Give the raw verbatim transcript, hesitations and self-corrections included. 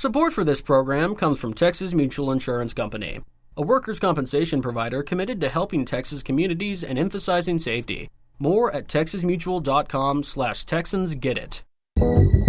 Support for this program comes from Texas Mutual Insurance Company, a workers' compensation provider committed to helping Texas communities and emphasizing safety. More at texas mutual dot com slash Texans Get It.